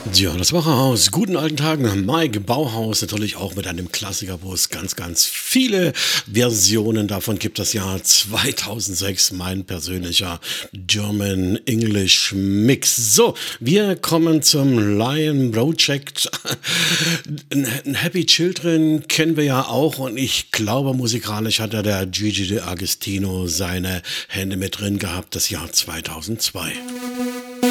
Ja, das Wochehaus. Guten alten Tagen. Mike Bauhaus, natürlich auch mit einem Klassiker, wo es ganz, ganz viele Versionen davon gibt. Das Jahr 2006, mein persönlicher German-English Mix. So, wir kommen zum Lion Project. Ein Happy Children kennen wir ja auch und ich glaube, musikalisch hat der Gigi D'Agostino seine Hände mit drin gehabt, das Jahr 2002.